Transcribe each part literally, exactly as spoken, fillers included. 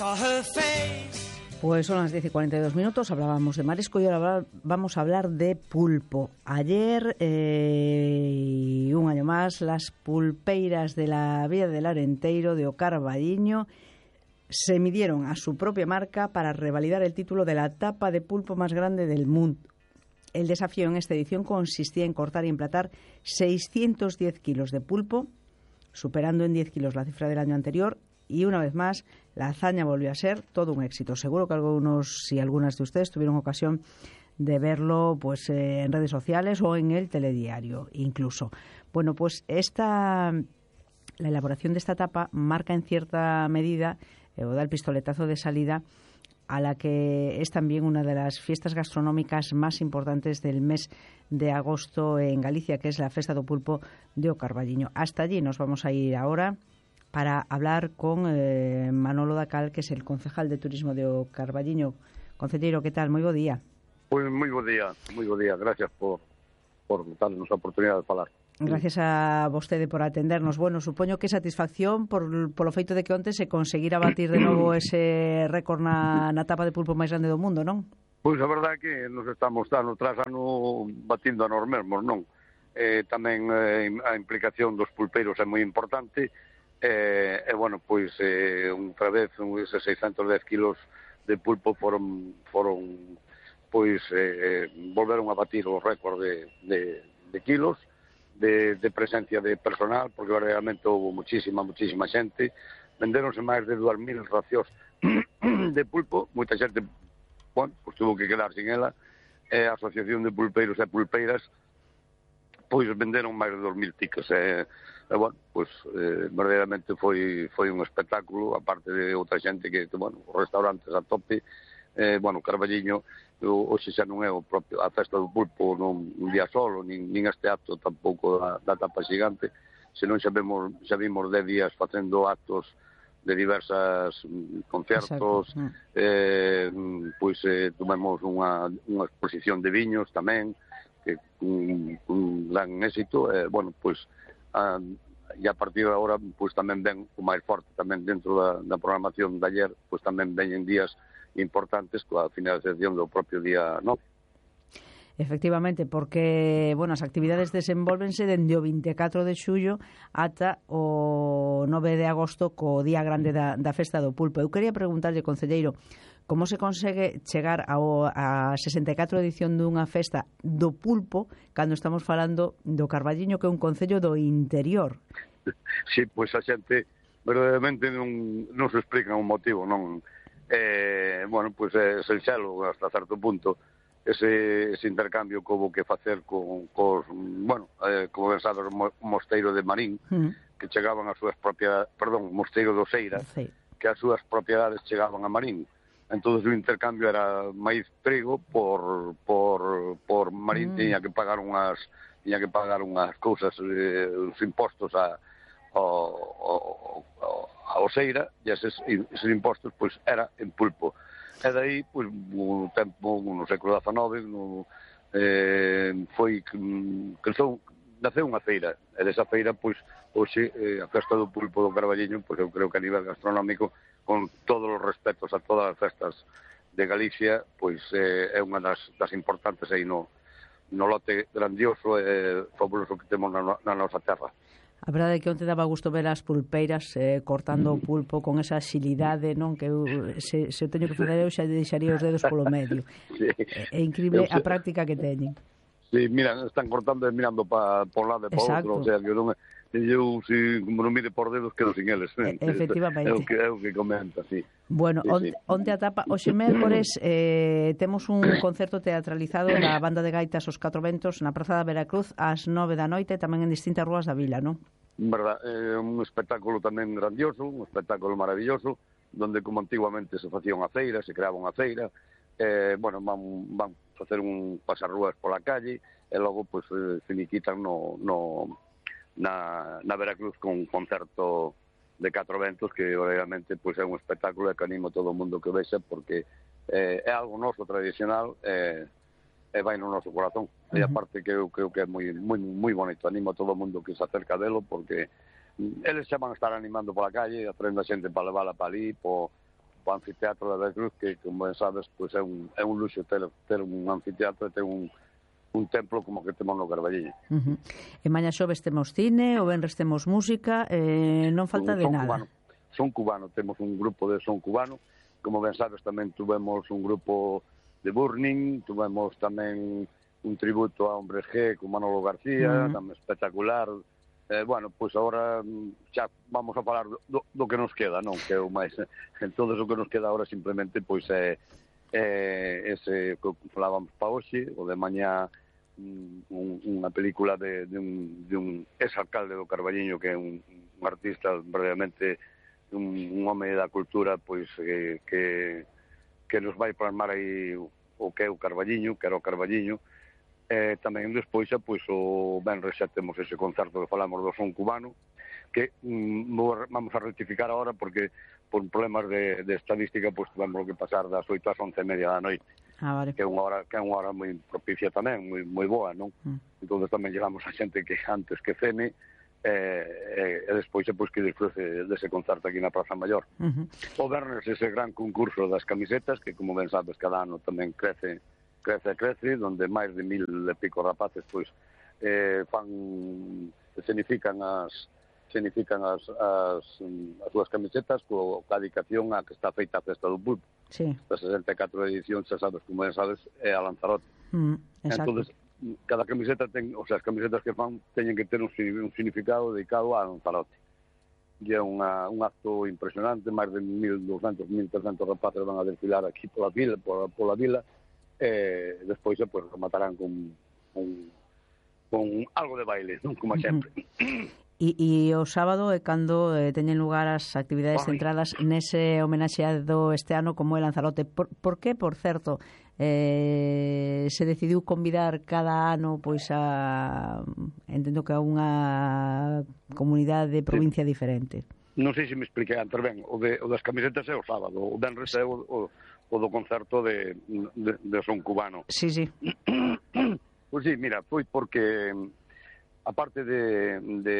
Pues son las diez y cuarenta y dos minutos, hablábamos de marisco y ahora vamos a hablar de pulpo. Ayer eh, y un año más, las pulpeiras de la Vía del Arenteiro de O Carballiño se midieron a su propia marca para revalidar el título de la tapa de pulpo más grande del mundo. El desafío en esta edición consistía en cortar y emplatar seiscientos diez kilos de pulpo, superando en diez kilos la cifra del año anterior. Y una vez más, la hazaña volvió a ser todo un éxito. Seguro que algunos y algunas de ustedes tuvieron ocasión de verlo pues eh, en redes sociales o en el telediario incluso. Bueno, pues esta, la elaboración de esta tapa marca en cierta medida eh, o da el pistoletazo de salida a la que es también una de las fiestas gastronómicas más importantes del mes de agosto en Galicia, que es la Festa do Pulpo de O Carballiño. Hasta allí nos vamos a ir ahora para hablar con eh, Manolo Dacal, que es el concejal de Turismo de O Carballiño. Concelleiro, que tal? Moi bo día. Pois moi bo día, moi bo día. Gracias por, por darnos a oportunidade de falar. Gracias a vostede por atendernos. Bueno, supoño que satisfacción por polo feito de que onte se conseguira batir de novo ese récord na, na tapa de pulpo máis grande do mundo, non? Pois a verdade é que nos estamos dando tras ano batindo a nos mesmos, non? Eh, tamén eh, a implicación dos pulpeiros é moi importante. E, eh, bueno, pois eh, outra vez eses seiscientos dez kilos de pulpo foron foron pois eh, volveron a batir o récord de, de, de kilos de, de presencia de personal, porque verdadeiramente houve muchísima, muchísima xente. Vendéronse máis de dúas mil racións de pulpo, moita xente, bueno, pois tuvo que quedar sin ela. E a Asociación de Pulpeiros e Pulpeiras pois venderon máis de dos mil tickets. E, e bueno, pois eh, verdadeiramente foi foi un espectáculo, aparte de outra xente que, bueno, os restaurantes a tope. Eh, bueno, Carballiño hoxe xa non é o propio a festa do pulpo non un día solo, nin, nin este acto tampouco da, da tapa xigante, senón xa vemos xa vimos dez días facendo actos de diversas concertos. Eh, pois eh, tumemos unha, unha exposición de viños tamén, que un, un gran éxito. Eh, bueno, pois a, e a partir de agora pois tamén ven o máis forte tamén dentro da, da programación de ayer, pois tamén veñen días importantes coa finalización do propio día nove. Efectivamente, porque, bueno, as actividades desenvolvense dende o vinte e catro de xullo ata o nove de agosto co día grande da, da Festa do Pulpo. Eu quería preguntarlle, concelleiro, como se consegue chegar ao, a sesenta e catro edición dunha festa do pulpo cando estamos falando do Carballiño, que é un concello do interior? Sí, pois a xente verdadeiramente non, non se explica un motivo, non. Eh, bueno, pois é sinxelo hasta certo punto ese, ese intercambio que houve que facer con, cos, bueno, eh, como ben sabes, o mosteiro de Marín, mm. que chegaban as súas propiedades, perdón, mosteiro do Seira, sí. que as súas propiedades chegaban a Marín. Entonces o intercambio era maíz trigo por por por Marín, mm. tiña que pagar unhas tiña que pagar unhas cousas, eh, os impostos a ao, ao, ao Seira, e eses, eses impostos pois era en pulpo. E dai, pois, no tempo, no século dezenove, no, eh, foi que crezou, naceu unha feira, e desa feira, pois, hoxe, eh, a festa do pulpo do Carballiño, pois eu creo que a nivel gastronómico, con todos os respetos a todas as festas de Galicia, pois eh, é unha das, das importantes aí no, no lote grandioso e eh, fabuloso que temos na, na nosa terra. A verdade é que onte daba gusto ver as pulpeiras eh, cortando o pulpo con esa xilidade, non? Que eu, se, se eu teño que fazer eu xa deixaría os dedos polo medio. Sí. É, é increíble a práctica que teñen. Sí, mira, están cortando e mirando para por lado e para outro, o sea, que non é... Eu, si, como non mire por dedos, quedo sin eles. Eh? Efectivamente. É o que, é o que comenta, sí. Bueno, sí, onte, sí. onte a tapa, hoxe mércores, eh, temos un concerto teatralizado da banda de gaitas Os Catro Ventos na Praza da Veracruz ás nove da noite, tamén en distintas rúas da vila, non? Verdad, é un espectáculo tamén grandioso, un espectáculo maravilloso, donde como antiguamente se facía unha feira, se creaba unha feira, eh, bueno, van, van facer un pasarrúas pola calle, e logo, pois, pues, finiquitan no... no Na, na Veracruz con un concerto de Catro Ventos que realmente pois, é un espectáculo e que animo todo o mundo que vexa porque eh, é algo noso tradicional e, e vai no noso corazón. Uh-huh. E aparte que eu creo que é moi, moi, moi bonito, animo a todo o mundo que se acerca delo porque eles xa van a estar animando pola calle, atrendo a xente para levala para ali, po, o anfiteatro da Cruz, que, como ben sabes, pois é un, é un luxo ter, ter un anfiteatro e ter un, un templo como que temos no Carballiño. Uh -huh. E maña xoves temos cine, o venres temos música, eh, non falta de son nada. Cubano. Son cubano, temos un grupo de son cubano, como ben sabes tamén tuvemos un grupo de Burning, tuvemos tamén un tributo a Hombres G con Manolo García, uh -huh. tamén espectacular. Eh, bueno, pois agora xa vamos a falar do, do que nos queda, non? Que é o máis, en todo o que nos queda agora simplemente pois é, é ese que falábamos pa hoxe, o de mañá un, unha película de, de un, de un ex-alcalde do Carballiño, que é un, un artista verdadeiramente un, un home da cultura, pois que, que, que nos vai plasmar aí o que é o Carballiño, que era o Carballiño. Eh, tamén despois pois, o venres xa temos ese concerto que falamos do son cubano, que mm, vamos a rectificar ahora porque por problemas de, de estadística pois tuvemos que pasar das oito ás once e media da noite, ah, vale. que é unha hora que é unha hora moi propicia tamén, moi, moi boa, non? Mm. Entón tamén llegamos a xente que antes que cene eh, e despois pois, que disfrute dese concerto aquí na Praza Maior. Uh -huh. O venres ese gran concurso das camisetas, que como ben sabes cada ano tamén crece crece, crece, donde máis de mil e pico rapaces pois eh, fan, escenifican as escenifican as, as, as súas camisetas co, ca dedicación a que está feita a Festa do Pulpo. Sí. A sesenta e catro edición, xa sabes, como ben sabes, é a Lanzarote. Mm, entonces, cada camiseta ten, o sea, as camisetas que fan teñen que ter un, un significado dedicado a Lanzarote. E é unha, un acto impresionante, máis de mil doscientos, mil trescentos rapaces van a desfilar aquí pola vila, pola, pola vila, e despois pues, rematarán con, con, con algo de baile, non? Como sempre. E, e o sábado é cando eh, teñen lugar as actividades Ay. centradas nese homenaxeado este ano como é Lanzarote. Por, por que, por certo, eh, se decidiu convidar cada ano pois a, entendo que a unha comunidade de provincia sí. diferente? Non sei se me expliquei antes ben, o, de, o das camisetas é o sábado, o venres é o, o, o do concerto de, de, de son cubano. Sí, sí. Pois sí, mira, foi porque aparte de, de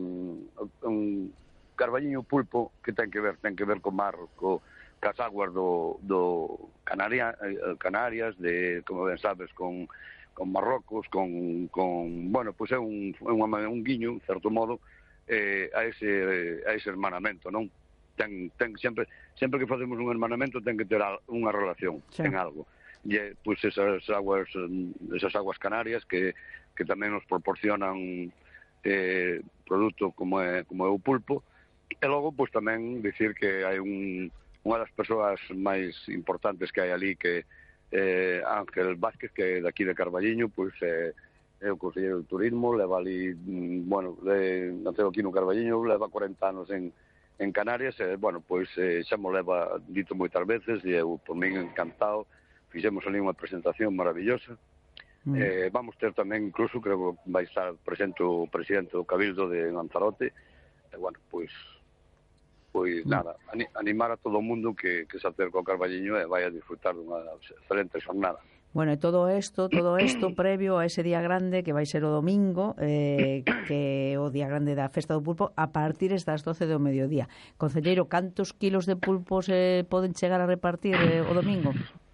un Carballiño Pulpo que ten que ver ten que ver co mar, co cas aguas do, do Canaria, Canarias, de, como ben sabes, con, con Marrocos, con, con bueno, pois é un, un, un guiño, en certo modo, eh, a ese a ese hermanamento, non? Ten, ten sempre sempre que facemos un hermanamento ten que ter unha relación, sí. ten algo. E pois esas aguas esas aguas canarias que que tamén nos proporcionan eh, produto como é como é o pulpo. E logo pois tamén dicir que hai un unha das persoas máis importantes que hai ali que eh, Ángel Vázquez, que é daqui de Carballiño, pois eh, é o conselleiro de turismo, leva ali, bueno, de, naceu aquí no Carballiño, leva corenta anos en, en Canarias, e, bueno, pois eh, xa mo leva dito moitas veces, e eu, por min, encantado, fixemos ali unha presentación maravillosa. Mm. Eh, vamos ter tamén, incluso, creo que vai estar presente o presidente do Cabildo de Lanzarote, e, bueno, pois, pois, mm. nada, animar a todo o mundo que, que se acerca ao Carballiño e vai a disfrutar dunha excelente xornada. Bueno, e todo isto, todo isto previo a ese día grande que vai ser o domingo, eh, que é o día grande da Festa do Pulpo, a partir das doce do mediodía. Concelleiro, cantos kilos de pulpos eh, poden chegar a repartir eh, o domingo?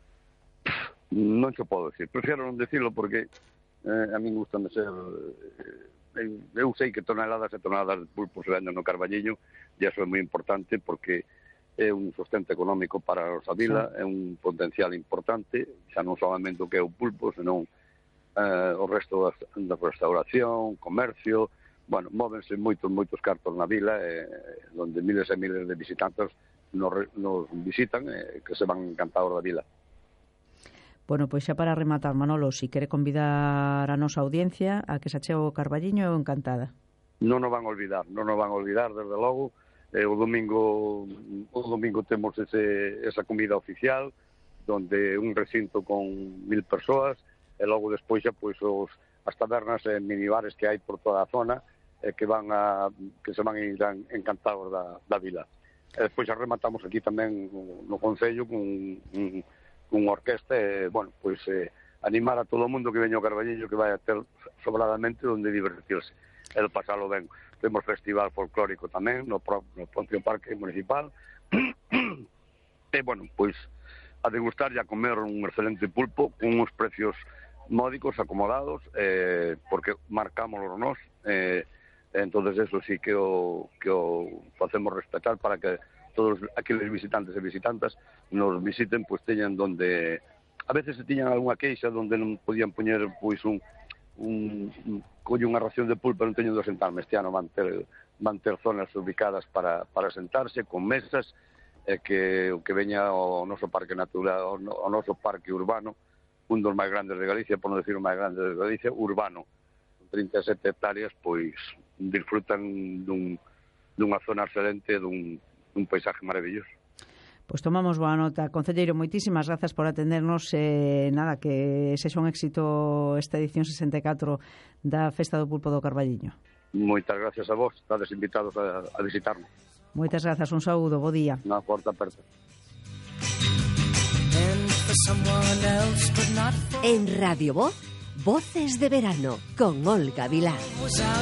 Non se podo decir, prefiero non decirlo porque eh, a mí gusta ser... Eh, eu sei que toneladas e toneladas de pulpos se venden no Carballiño e iso é moi importante porque é un sustento económico para a nosa vila, sí. É un potencial importante, xa non solamente o que é o pulpo, senón eh, o resto da, da restauración, comercio, bueno, móvense moitos, moitos cartos na vila, eh, onde miles e miles de visitantes nos, nos visitan, eh, que se van encantados da vila. Bueno, pois xa para rematar, Manolo, si quere convidar a nosa audiencia a que se achegue o Carballiño, eu encantada. Non nos van a olvidar, non nos van a olvidar, desde logo. Eh, o domingo o domingo temos ese, esa comida oficial donde un recinto con mil persoas e logo despois xa pois os as tabernas e minibares que hai por toda a zona eh, que van a que se van a ir encantados da, da vila. E despois xa rematamos aquí tamén no, no concello con un, un orquesta e, bueno, pois eh, animar a todo o mundo que veña ao Carballiño que vai a ter sobradamente onde divertirse e pasalo ben. Temos festival folclórico tamén no, pro, no propio Parque Municipal e, bueno, pois, a degustar e a comer un excelente pulpo con uns precios módicos, acomodados, eh, porque marcámoslo nós, eh, entonces eso sí que o, que o facemos respetar para que todos aqueles visitantes e visitantas nos visiten, pois teñan donde... A veces se tiñan algunha queixa donde non podían poñer, pois, un... un, un colle unha ración de pulpo, non teño de sentarme. Este ano van ter, van ter zonas ubicadas para, para sentarse, con mesas, e que o que veña ao noso parque natural, ao noso parque urbano, un dos máis grandes de Galicia, por non decir o máis grande de Galicia, urbano, con trinta e sete hectáreas, pois disfrutan dun, dunha zona excelente, dun, dun paisaje maravilloso. Pois tomamos boa nota. Concelleiro, moitísimas grazas por atendernos. Eh, nada, que sexa un éxito esta edición sesenta e catro da Festa do Pulpo do Carballiño. Moitas gracias a vos, estades invitados a, a visitarnos. Moitas grazas, un saúdo, bo día. Unha porta aperta. En Radio Voz, Voces de Verano, con Olga Vilá.